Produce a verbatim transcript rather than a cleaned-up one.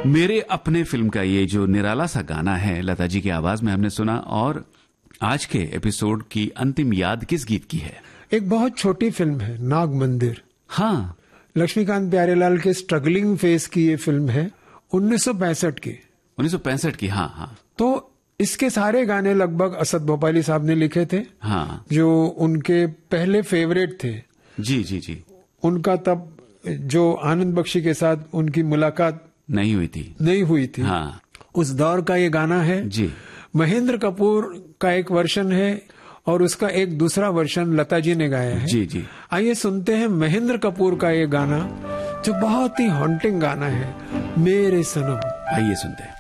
मेरे अपने फिल्म का ये जो निराला सा गाना है लता जी की आवाज में हमने सुना। और आज के एपिसोड की अंतिम याद किस गीत की है? एक बहुत छोटी फिल्म है, नाग मंदिर। हाँ, लक्ष्मीकांत प्यारेलाल के स्ट्रगलिंग फेस की ये फिल्म है, उन्नीस सौ पैंसठ की। उन्नीस सौ पैंसठ की, हाँ हाँ। तो इसके सारे गाने लगभग असद भोपाली साहब ने लिखे थे। हाँ, जो उनके पहले फेवरेट थे। जी जी जी। उनका तब जो आनंद बख्शी के साथ उनकी मुलाकात नहीं हुई थी नहीं हुई थी हाँ, उस दौर का ये गाना है जी। महेंद्र कपूर का एक वर्जन है और उसका एक दूसरा वर्जन लता जी ने गाया है। जी जी। आइए सुनते हैं महेंद्र कपूर का ये गाना जो बहुत ही हॉन्टिंग गाना है, मेरे सनम। आइए सुनते हैं।